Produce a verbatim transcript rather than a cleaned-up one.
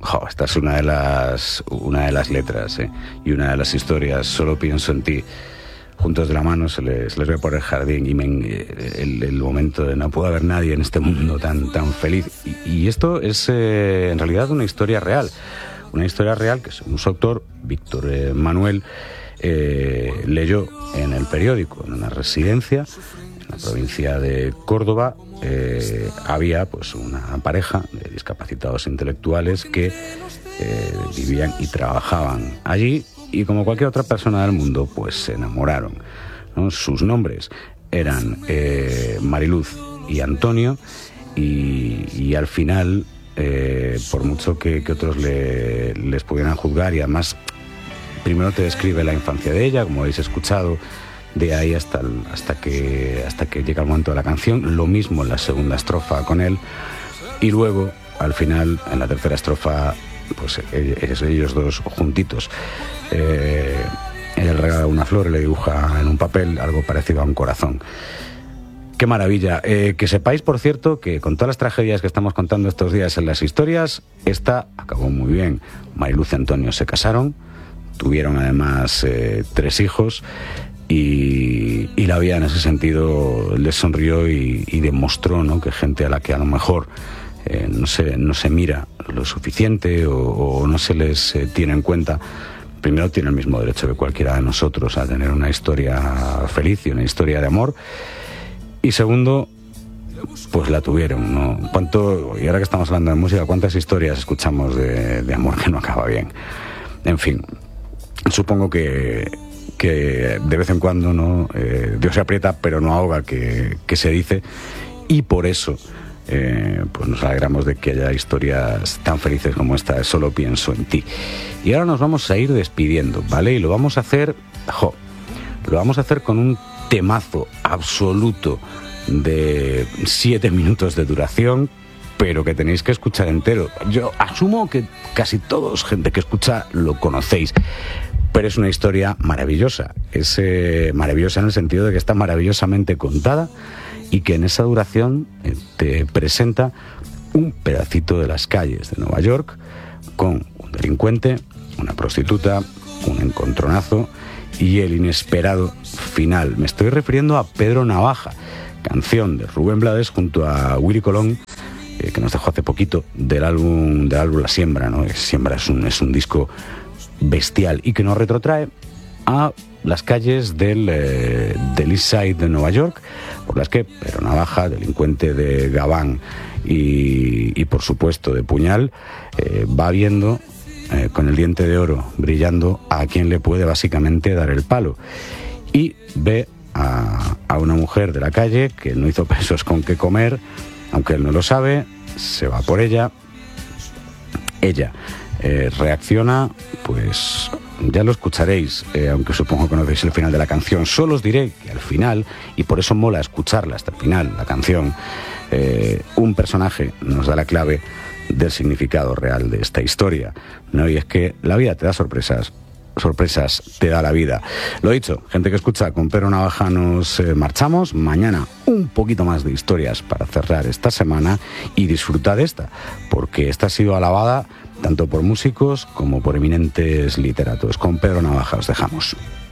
Jo, esta es una de las, una de las letras, ¿eh? Y una de las historias. Solo pienso en ti. Juntos de la mano se les, se les ve por el jardín y me, el, el momento de no puede haber nadie en este mundo tan, tan feliz. Y, y esto es eh, en realidad una historia real. Una historia real que, según su autor, Víctor eh, Manuel, eh, leyó en el periódico, en una residencia en la provincia de Córdoba. Eh, había pues una pareja de discapacitados intelectuales que eh, vivían y trabajaban allí, y como cualquier otra persona del mundo pues se enamoraron, ¿no? Sus nombres eran eh, Mariluz y Antonio, y, y al final eh, por mucho que, que otros le, les pudieran juzgar, y además primero te describe la infancia de ella, como habéis escuchado, de ahí hasta, el, hasta, que, hasta que llega el momento de la canción. Lo mismo en la segunda estrofa con él, y luego al final en la tercera estrofa pues ellos, ellos dos juntitos. Eh, ella le regala una flor y le dibuja en un papel algo parecido a un corazón. ¡Qué maravilla! Eh, que sepáis, por cierto, que con todas las tragedias que estamos contando estos días en las historias, esta acabó muy bien. Mariluz y Antonio se casaron, tuvieron además eh, tres hijos, y, y la vida en ese sentido les sonrió y, y demostró, ¿no?, que gente a la que a lo mejor eh, no, se, no se mira lo suficiente o, o no se les eh, tiene en cuenta, primero tiene el mismo derecho que cualquiera de nosotros a tener una historia feliz y una historia de amor. Y segundo, pues la tuvieron, ¿no? ¿Cuánto, y ahora que estamos hablando de música, cuántas historias escuchamos de, de amor que no acaba bien? En fin, supongo que, que de vez en cuando, ¿no? Eh, Dios se aprieta pero no ahoga, que, que se dice, y por eso eh, pues nos alegramos de que haya historias tan felices como esta de Solo pienso en ti. Y ahora nos vamos a ir despidiendo, ¿vale? Y lo vamos a hacer, jo, lo vamos a hacer con un temazo absoluto de siete minutos de duración, pero que tenéis que escuchar entero. Yo asumo que casi todos, gente que escucha, lo conocéis, pero es una historia maravillosa. Es eh, maravillosa en el sentido de que está maravillosamente contada y que en esa duración eh, te presenta un pedacito de las calles de Nueva York con un delincuente, una prostituta, un encontronazo y el inesperado final. Me estoy refiriendo a Pedro Navaja, canción de Rubén Blades junto a Willy Colón, eh, que nos dejó hace poquito, del álbum, del álbum La Siembra, ¿no? Siembra es un, es un disco bestial y que nos retrotrae a las calles del, eh, del East Side de Nueva York, por las que Pedro Navaja, delincuente de gabán y, y por supuesto de puñal, eh, va viendo eh, con el diente de oro brillando a quien le puede básicamente dar el palo, y ve a, a una mujer de la calle que no hizo pesos con qué comer, aunque él no lo sabe, se va por ella. Ella eh, reacciona, pues ya lo escucharéis, eh, aunque supongo que conocéis el final de la canción. Solo os diré que al final, y por eso mola escucharla hasta el final, la canción, eh, un personaje nos da la clave del significado real de esta historia, ¿no? Y es que la vida te da sorpresas, sorpresas te da la vida. Lo dicho, gente que escucha, con Pedro Navaja nos eh, marchamos. Mañana un poquito más de historias para cerrar esta semana, y disfruta de esta, porque esta ha sido alabada tanto por músicos como por eminentes literatos. Con Pedro Navaja os dejamos.